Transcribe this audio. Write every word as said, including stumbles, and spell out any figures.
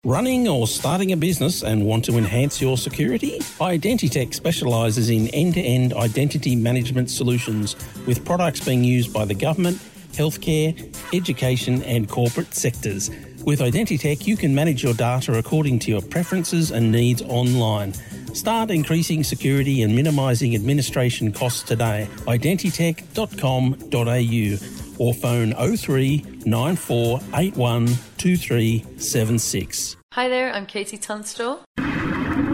Running or starting a business and want to enhance your security? Identitech specialises in end-to-end identity management solutions with products being used by the government, healthcare, education and corporate sectors. With Identitech, you can manage your data according to your preferences and needs online. Start increasing security and minimising administration costs today. identitech dot com dot a u or phone oh three nine four eight one two three seven six. Hi there, I'm Katie Tunstall.